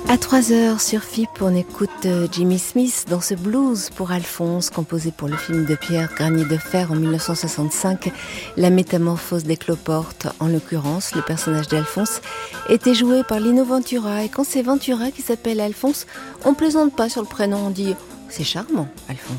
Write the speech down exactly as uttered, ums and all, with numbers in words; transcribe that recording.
À trois heures sur F I P, on écoute Jimmy Smith dans ce blues pour Alphonse, composé pour le film de Pierre Granier de Fer en mille neuf cent soixante-cinq. La métamorphose des cloportes, en l'occurrence, le personnage d'Alphonse, était joué par Lino Ventura. Et quand c'est Ventura qui s'appelle Alphonse, on plaisante pas sur le prénom, on dit « c'est charmant, Alphonse ».